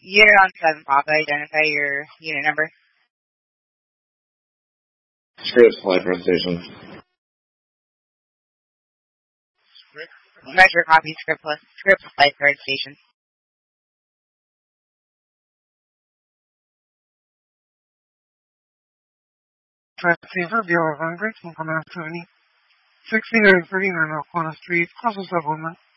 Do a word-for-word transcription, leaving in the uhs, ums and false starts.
You're on seven Papa. Identify your unit number. Scripps Light Road Station. Measure copy script Scripps Light Road Station. Transceiver, Bureau of Unbreaks, Income Activity. sixty-nine thirty-nine Alcona Street, House of Supplement.